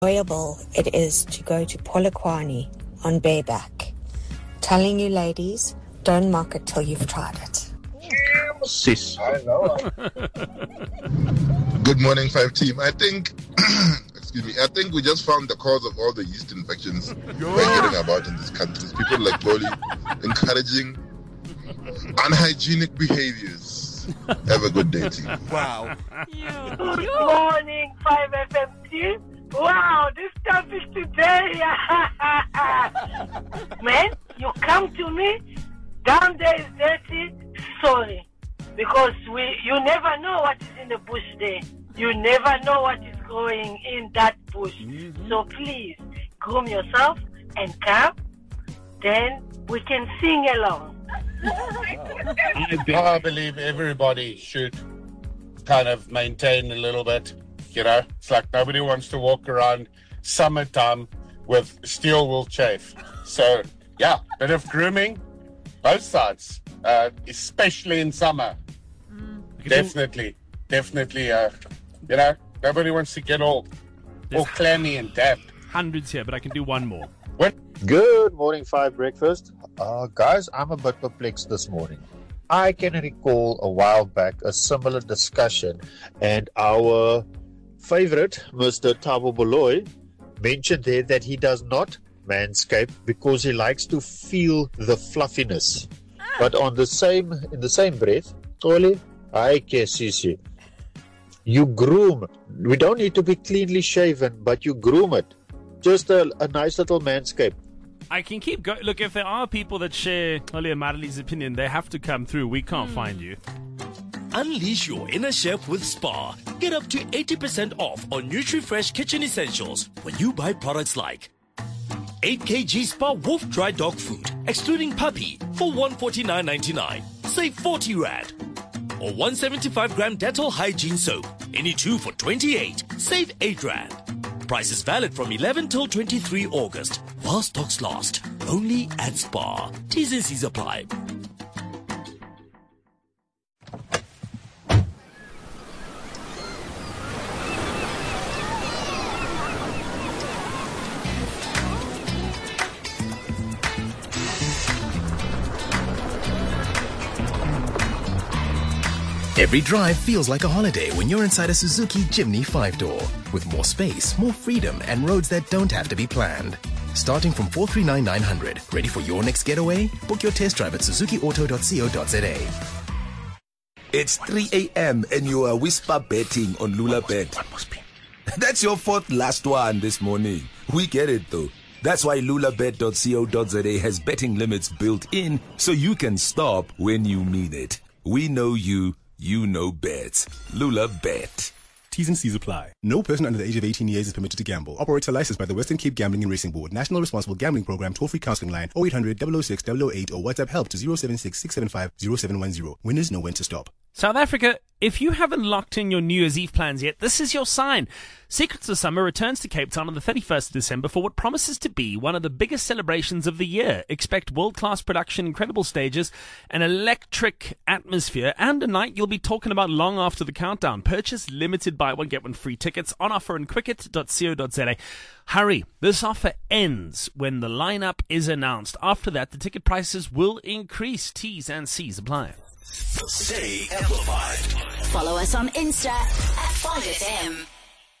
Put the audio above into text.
enjoyable it is to go to Polokwane on bareback. Telling you ladies, don't mock it till you've tried it. Sis. I know. Good morning, 5 team. I think, I think we just found the cause of all the yeast infections we're hearing about in this country. People like Dolly encouraging unhygienic behaviors. Have a good day, team. Wow. Good morning, 5FM team. Wow, this topic today. Man, you come to me, down there is dirty, sorry. Because you never know what is in the bush there. You never know what is growing in that bush. Mm-hmm. So please, groom yourself and come, then we can sing along. I believe everybody should kind of maintain a little bit. You know, it's like nobody wants to walk around summertime with steel wool chafe. So, yeah, bit of grooming, both sides, especially in summer. Definitely. You know, nobody wants to get all clammy and damp. Hundreds here, but I can do one more. Good morning, 5 Breakfast. Guys, I'm a bit perplexed this morning. I can recall a while back a similar discussion, and our favorite, Mr. Thabo Baloyi, mentioned there that he does not manscape because he likes to feel the fluffiness. But in the same breath, Oli, I guess you groom. We don't need to be cleanly shaven, but you groom it. Just a nice little manscape. I can keep going. Look, if there are people that share Oli and Marley's opinion, they have to come through. We can't find you. Unleash your inner chef with Spar. Get up to 80% off on NutriFresh kitchen essentials when you buy products like 8 kg Spar Wolf Dry Dog Food, excluding puppy, for $149.99. Save 40 Rand. Or 175-gram Dettol Hygiene Soap, any 2 for 28. Save 8 Rand. Price is valid from 11 till 23 August. While stocks last. Only at Spar. T's and C's apply. Every drive feels like a holiday when you're inside a Suzuki Jimny 5-door. With more space, more freedom, and roads that don't have to be planned. Starting from 439,900. Ready for your next getaway? Book your test drive at suzukiauto.co.za. It's 3 a.m. and you are whisper betting on Lulabet. That's your fourth last one this morning. We get it though. That's why lulabet.co.za has betting limits built in so you can stop when you mean it. We know you. You know bets. Lulabet. T's and C's apply. No person under the age of 18 years is permitted to gamble. Operator licensed by the Western Cape Gambling and Racing Board. National Responsible Gambling Program. Toll-free counseling line 0800 006 008 or WhatsApp help to 076 675 0710. Winners know when to stop. South Africa, if you haven't locked in your New Year's Eve plans yet, this is your sign. Secrets of Summer returns to Cape Town on the 31st of December for what promises to be one of the biggest celebrations of the year. Expect world-class production, incredible stages, an electric atmosphere, and a night you'll be talking about long after the countdown. Purchase limited buy one, get one free tickets on offer in quicket.co.za. Hurry, this offer ends when the lineup is announced. After that, the ticket prices will increase. T's and C's apply. Stay amplified. Follow us on Insta at 5FM.